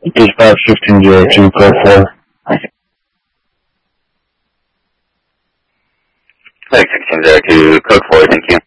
Dispatch 1502, code 4. Flight 1602, code 4, thank you.